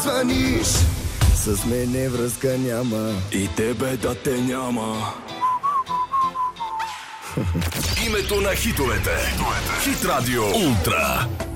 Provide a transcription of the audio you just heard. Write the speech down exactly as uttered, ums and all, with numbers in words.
звъниш. С мене връзка няма и тебе да те няма. Името на хитовете. Хит Радио Ултра.